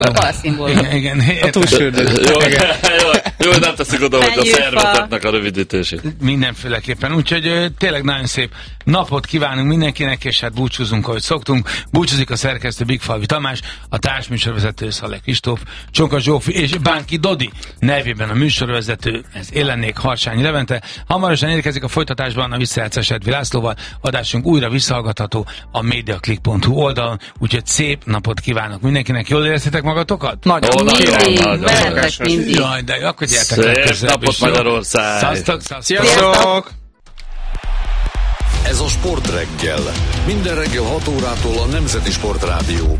A balszimbólum. Igen. A túlsürdő. Jó, nem teszik oda, hogy a szervezetnek a rövidítését. Mindenféleképpen. Úgyhogy tényleg nagyon szép napot kívánunk mindenkinek, és hát búcsúzunk, ahogy szoktunk. Búcsúzik a szerkesztő Bigfalvi Tamás, a társműsorvezető Szalek Kristóf, Csonka Zsófi és Bánki Dodi nevében a műsorvezető, ez Élennék Harsányi Levente. Hamarosan érkezik a folytatásban a visszajátszás Edvi Lászlóval. Adásunk újra visszahallgatható a mediaclick.hu oldalon, úgyhogy szép napot kívánok mindenkinek. Jól éreztétek magatokat? Nagyon. Mindig. Jaj, de akkor gyertek Szép legközelebb napot is, jó? Magyarország! Sziasztok! Ez a Sportreggel. Minden reggel 6 órától a Nemzeti Sportrádióban.